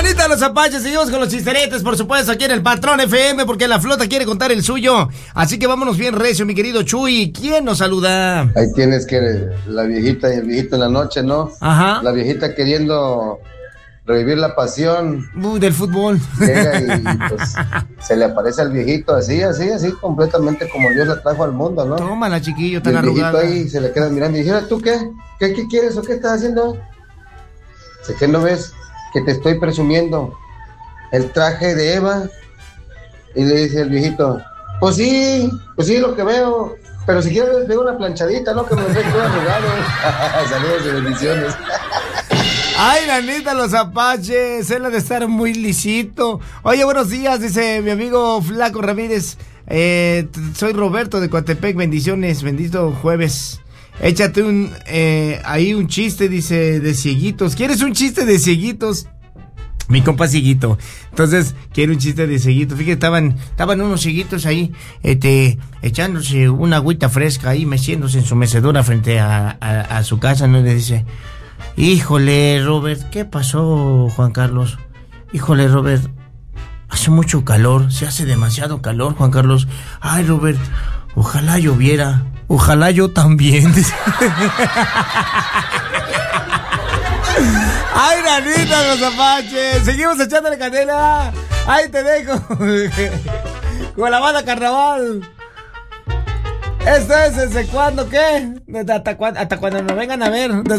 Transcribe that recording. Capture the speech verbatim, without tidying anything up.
Nanita, los apaches, seguimos con los chisteretes, por supuesto, aquí en el Patrón F M, porque la flota quiere contar el suyo. Así que vámonos bien recio, mi querido Chuy. ¿Quién nos saluda? Ahí tienes que la viejita y el viejito en la noche, ¿no? Ajá. La viejita queriendo revivir la pasión. Uh, del fútbol. Llega y pues se le aparece al viejito así, así, así, completamente como Dios la trajo al mundo, ¿no? Tómala, chiquillo, tan y el arrugada. viejito ahí se le queda mirando y dice, ¿tú qué? ¿Qué, qué quieres o qué estás haciendo? Dice, ¿qué no ves? Que te estoy presumiendo el traje de Eva. Y le dice el viejito, pues sí, pues sí, lo que veo, pero si quieres les pego una planchadita, ¿no? Que me ve todo arrugado. Saludos y bendiciones. Ay, Nanita, los apaches, él ha de estar muy lisito. Oye, buenos días, dice mi amigo Flaco Ramírez. Eh, soy Roberto de Coatepec, bendiciones, bendito jueves. Échate un, eh, ahí un chiste, dice, de cieguitos. ¿Quieres un chiste de cieguitos? Mi compa cieguito. Entonces, quiere un chiste de cieguitos. Fíjate, estaban, estaban unos cieguitos ahí, este, echándose una agüita fresca ahí, meciéndose en su mecedora frente a, a, a su casa, ¿no? Y le dice, híjole, Robert, ¿qué pasó, Juan Carlos? Híjole, Robert, hace mucho calor, se hace demasiado calor, Juan Carlos. Ay, Robert, ojalá lloviera. Ojalá yo también. Ay, Nanita, los apaches. Seguimos echándole canela. Ahí te dejo. Con la banda Carnaval. Esto es ¿desde cuándo qué? ¿Hasta cuándo, hasta cuando nos vengan a ver? ¿Desde